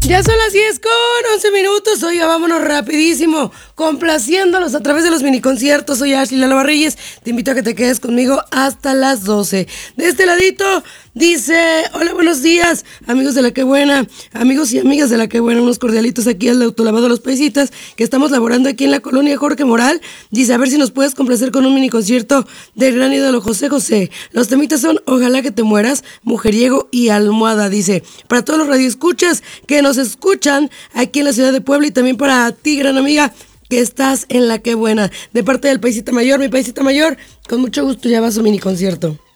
Ya son las 10 con 11 minutos. Oiga, vámonos rapidísimo, complaciéndolos a través de los miniconciertos. Soy Ashley Lalova Reyes. Te invito a que te quedes conmigo hasta las 12. De este ladito dice: hola, buenos días, amigos de La Que Buena, amigos y amigas de La Que Buena. Unos cordialitos aquí al autolavado Los Paisitas, que estamos laborando aquí en la colonia Jorge Moral. Dice: a ver si nos puedes complacer con un miniconcierto del gran ídolo José José. Los temitas son Ojalá que te mueras, Mujeriego y Almohada. Dice: para todos los radioescuchas que nos escuchan aquí en la ciudad de Puebla, y también para ti, gran amiga, que estás en La Que Buena. De parte del Paisita Mayor, mi Paisita Mayor, con mucho gusto ya va su mini concierto.